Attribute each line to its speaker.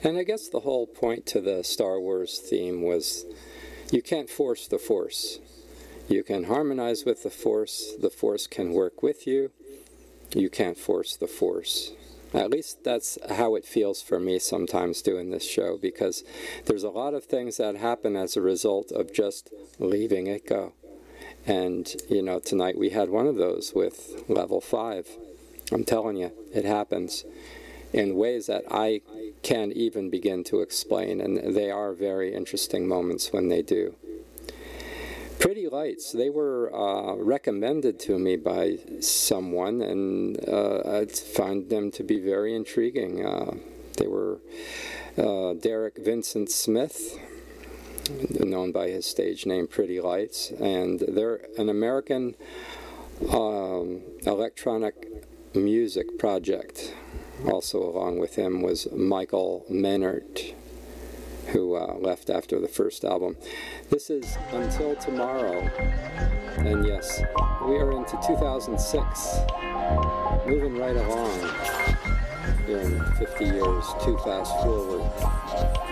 Speaker 1: And I guess the whole point to the Star Wars theme was you can't force the Force. You can harmonize with the Force can work with you. You can't force the Force. At least that's how it feels for me sometimes doing this show, because there's a lot of things that happen as a result of just leaving it go. And, tonight we had one of those with Level 5. I'm telling you, it happens in ways that I can't even begin to explain, and they are very interesting moments when they do. Pretty Lights, they were recommended to me by someone, and I find them to be very intriguing. They were Derek Vincent Smith, known by his stage name Pretty Lights, and they're an American electronic music project. Also along with him was Michael Menert, who left after the first album. This is Until Tomorrow, and yes, we are into 2006, moving right along here in 50 years, too fast forward.